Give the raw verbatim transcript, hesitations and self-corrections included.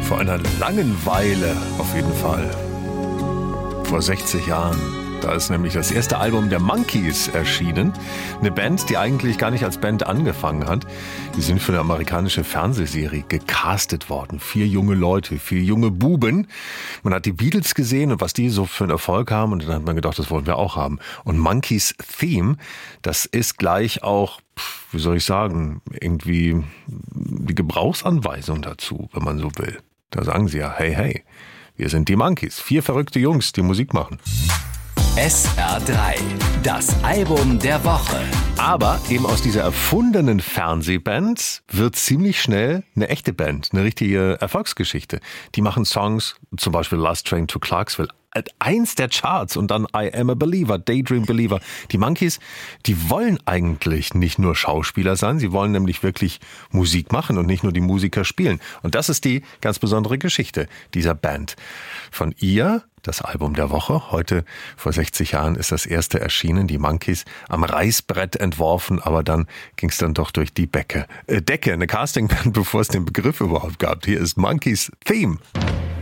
Vor einer langen Weile auf jeden Fall. Vor sechzig Jahren. Da ist nämlich das erste Album der Monkees erschienen. Eine Band, die eigentlich gar nicht als Band angefangen hat. Die sind für eine amerikanische Fernsehserie gecastet worden. Vier junge Leute, vier junge Buben. Man hat die Beatles gesehen und was die so für einen Erfolg haben. Und dann hat man gedacht, das wollen wir auch haben. Und Monkees Theme, das ist gleich auch, wie soll ich sagen, irgendwie die Gebrauchsanweisung dazu, wenn man so will. Da sagen sie ja, hey, hey, wir sind die Monkees. Vier verrückte Jungs, die Musik machen. S R drei, das Album der Woche. Aber eben aus dieser erfundenen Fernsehband wird ziemlich schnell eine echte Band, eine richtige Erfolgsgeschichte. Die machen Songs, zum Beispiel Last Train to Clarksville, eins der Charts und dann I Am a Believer, Daydream Believer. Die Monkees, die wollen eigentlich nicht nur Schauspieler sein, sie wollen nämlich wirklich Musik machen und nicht nur die Musiker spielen. Und das ist die ganz besondere Geschichte dieser Band. Von ihr, das Album der Woche, heute vor sechzig Jahren ist das erste erschienen, die Monkees, am Reißbrett entworfen, aber dann ging es dann doch durch die Becke, äh, Decke, eine Castingband, bevor es den Begriff überhaupt gab. Hier ist Monkees Theme.